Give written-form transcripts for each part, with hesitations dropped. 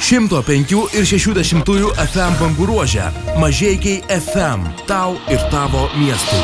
105 ir 60 FM bangų ruože. Mažeikiai FM. Tau ir tavo miestui.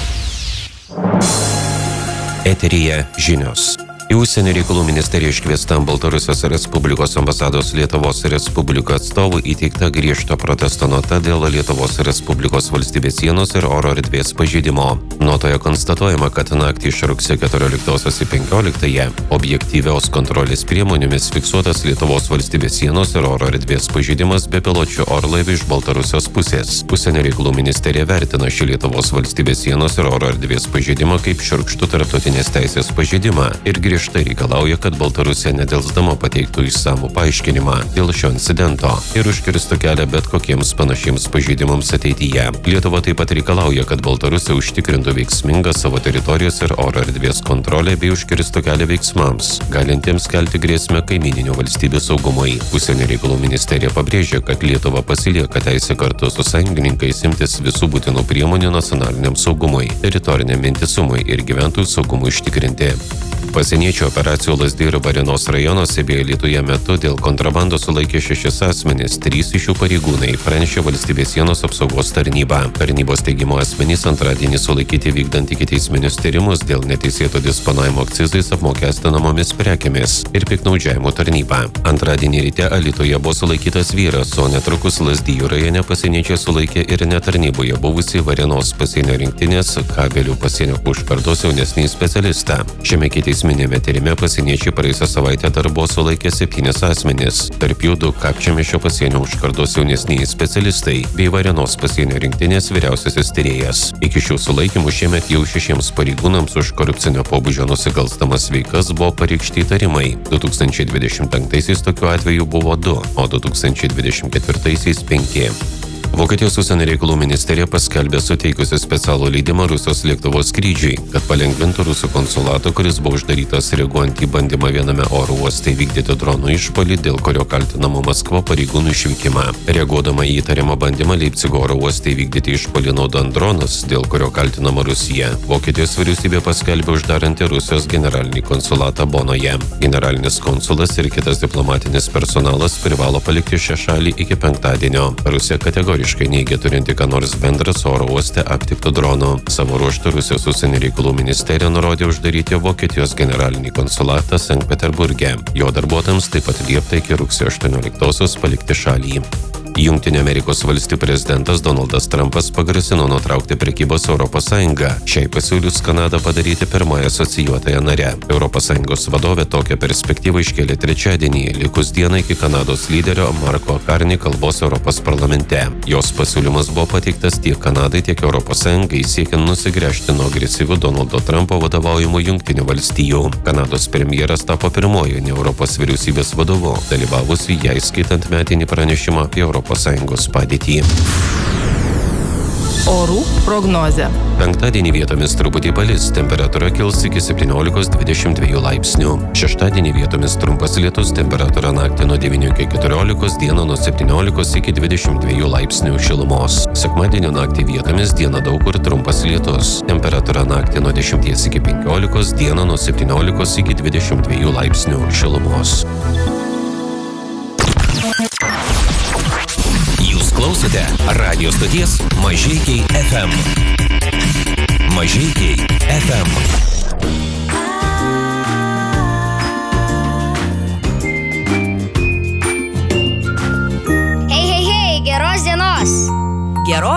Eteryje žinios. Į Užsienio reikalų ministeriją iškviestam Baltarusijos Respublikos ambasados Lietuvos Respubliko atstovų įteikta griežto protesto nota dėl Lietuvos Respublikos valstybės sienos ir oro erdvės pažeidimo. Notoje konstatuojama, kad naktį iš rugsėjo 14 į 15 objektyvios kontrolės priemonėmis fiksuotas Lietuvos valstybės sienos ir oro erdvės pažeidimas bepiločių orlaivių iš Baltarusijos pusės. Užsienio reikalų ministerija vertina šį Lietuvos valstybės sienos ir oro erdvės pažeidimą kaip šiurkštų tarptautinės teisės pažeidimą ir griežtai reikalauja, kad Baltarusija nedelsdama pateiktų išsamų paaiškinimą dėl šio incidento ir užkirstų kelią bet kokiems panašiems pažeidimams ateityje. Lietuva taip pat reikalauja, kad Baltarusija užtikrintų veiksmingą savo teritorijos ir oro erdvės kontrolę bei užkirstų kelią veiksmams, galintiems kelti grėsmę kaimininių valstybių saugumui. Užsienio reikalų ministerija pabrėžia, kad Lietuva pasilieka teisę kartu su sąjungininkais imtis visų būtinų priemonių nacionaliniam saugumui, teritoriniam vientisumui ir gyventojų saugumui užtikrinti. Pasieniečių operacijų Lazdijų ir Varėnos rajonuose bei Alytuje metu dėl kontrabandos sulaikė 6 asmenys, 3 iš jų pareigūnai, pranešė Valstybės sienos apsaugos tarnyba. Tarnybos teigimu asmenys antradienį sulaikyti vykdant ikiteisminius tyrimus dėl neteisėto disponavimo akcizais apmokestinamomis prekėmis ir piktnaudžiavimo tarnyba. Antradienį ryte Alytuje buvo sulaikytas vyras, o netrukus Lazdijų rajone pasieniečiai sulaikė ir netarnyboje buvusį Varėnos pasienio rinktinės Kabelių pasienio užkardos jaunesnį specialistą. Šiame ikiteisminėme tyrime pasieniečiai praėjusią savaitę dar buvo sulaikę 7 asmenis, tarp jų 2 Kapčiamiesčio pasienio užkardos jaunesnieji specialistai bei Varėnos pasienio rinktinės vyriausiasis tyrėjas. Iki šių sulaikymų šiemet jau 6 pareigūnams už korupcinio pobūdžio nusikalstamas veikas buvo pareikšti įtarimai. 2025 tokių atvejų buvo 2, o 2024 5. Vokietijos užsienio reikalų ministerija paskelbė suteikusi specialų leidimą Rusijos lėktuvo skrydžiui, kad palengvintų Rusų konsulato, kuris buvo uždarytas reaguojant į bandymą viename oro uoste vykdyti dronų išpuolį, dėl kurio kaltinama Maskva pareigūnų išvykimą. Reaguodama į įtariamą bandymą Leipcigo oro uoste vykdyti išpuolį naudojant dronus, dėl kurio kaltinama Rusija, Vokietijos vyriausybė paskelbė uždaranti Rusijos generalinį konsulatą Bonoje. Generalinis konsulas ir kitas diplomatinis personalas privalo palikti šią šalį iki penktadienio. Rusija kategoriškai neigia turinti ką nors bendrą su oro uoste aptiktų dronų. Savo ruožtu Rusijos užsienio reikalų ministerija nurodė uždaryti Vokietijos generalinį konsulatą Sankt Peterburge. Jo darbuotojams taip pat liepta iki rugsėjo 18 palikti šalį. Jungtinių Amerikos valstijų prezidentas Donaldas Trumpas pagrasino nutraukti prekybos Europos Sąjungą. Šiai pasiūlius Kanadą padaryti pirmąją asocijuotąją narę. Europos Sąjungos vadovė tokią perspektyvą iškėlė trečiadienį, likus dieną iki Kanados lyderio Marko Karni kalbos Europos parlamente. Jos pasiūlymas buvo pateiktas tiek Kanadai, tiek Europos Sąjungai siekiant nusigręžti nuo agresyvių Donaldo Trumpo vadovaujamų Jungtinių valstijų. Kanados premjeras tapo pirmoju ne Europos vyriausybės vadovu, dalyvavusi ją įskaitant metinį pranešimą apie Europos Sąjungos padėtį. Orų prognozė. Penktadienį vietomis truputį palis, temperatūra kils iki 17–22 laipsnių. Šeštadienį vietomis trumpas lietus, temperatūra naktį nuo 9 iki 14, dieną nuo 17 iki 22 laipsnių šilumos. Sekmadienio naktį vietomis dieną daug kur trumpas lietus, temperatūra naktį nuo 10 iki 15, dieną nuo 17 iki 22 laipsnių šilumos. Klausote radio stoties Mažeikiai FM. Mažeikiai FM. Hei, geros dienos.